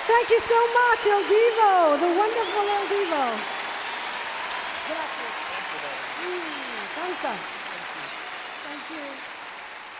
Thank you so much, El Divo, the wonderful El Divo. Gracias. Canta. Thank you.